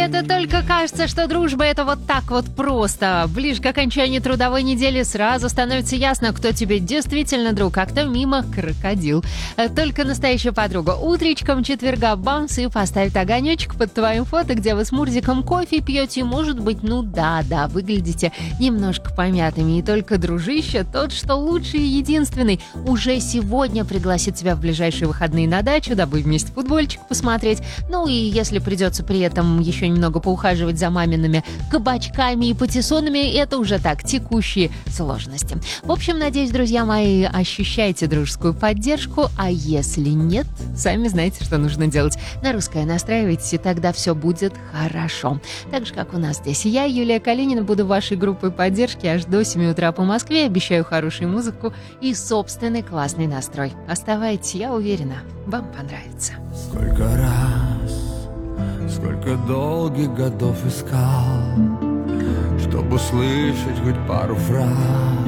Это только кажется, что дружба — это вот так вот просто. Ближе к окончанию трудовой недели сразу становится ясно, кто тебе действительно друг, а кто мимо крокодил. Только настоящая подруга утречком четверга бамс и поставит огонечек под твоим фото, где вы с Мурзиком кофе пьете, и, может быть, выглядите немножко помятыми. И только дружище, тот, что лучший и единственный, уже сегодня пригласит тебя в ближайшие выходные на дачу, дабы вместе футбольчик посмотреть. Ну и если придется при этом еще немного поухаживать за мамиными кабачками и патиссонами, это уже так, текущие сложности. В общем, надеюсь, друзья мои, ощущайте дружескую поддержку, а если нет, сами знаете, что нужно делать. На русское настраивайтесь, и тогда все будет хорошо. Так же, как у нас здесь. Я, Юлия Калинина, буду вашей группой поддержки аж до 7 утра по Москве. Обещаю хорошую музыку и собственный классный настрой. Оставайтесь, я уверена, вам понравится. Сколько раз, сколько долгих годов искал, чтобы услышать хоть пару фраз